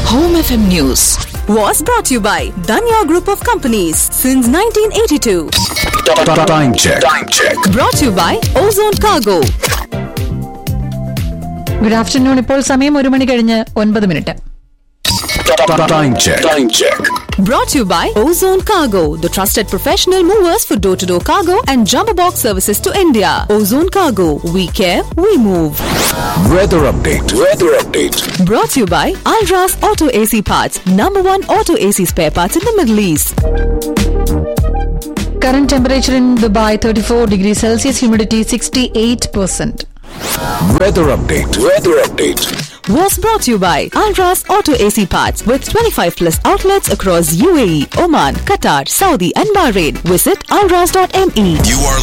Home FM News was brought to you by Danya Group of Companies since 1982. Time check. Brought to you by Ozone Cargo. Good afternoon. ഇപ്പോൾ സമയം 1:09. Time check. Brought to you by Ozone Cargo, the trusted professional movers for door-to-door cargo and jumbo box services to India. Ozone Cargo, we care, we move. Weather update. Brought to you by Alras Auto AC Parts, #1 auto AC spare parts in the Middle East. Current temperature in Dubai 34 degrees Celsius, humidity 68%. Weather update. Was brought to you by Alras Auto AC Parts with 25+ outlets across UAE, Oman, Qatar, Saudi and Bahrain. Visit alras.me. You are